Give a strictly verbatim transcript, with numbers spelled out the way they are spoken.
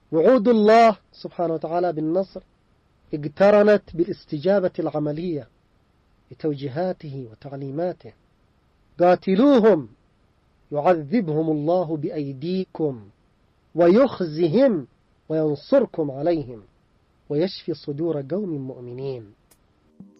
وعود الله سبحانه وتعالى بالنصر اقترنت بالاستجابة العملية لتوجيهاته وتعليماته. قاتلوهم يعذبهم الله بأيديكم ويخزهم وينصركم عليهم ويشفي صدور قوم مؤمنين.